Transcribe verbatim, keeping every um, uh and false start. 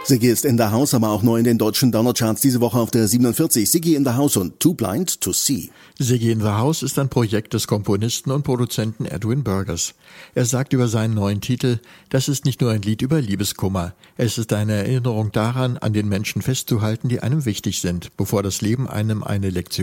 Ziggy ist in the House, aber auch neu in den deutschen Downer-Charts diese Woche auf der siebenundvierzig. Ziggy in the House und Too Blind to See. Ziggy in the House ist ein Projekt des Komponisten und Produzenten Edwin Burgess. Er sagt über seinen neuen Titel, das ist nicht nur ein Lied über Liebeskummer. Es ist eine Erinnerung daran, an den Menschen festzuhalten, die einem wichtig sind, bevor das Leben einem eine Lektion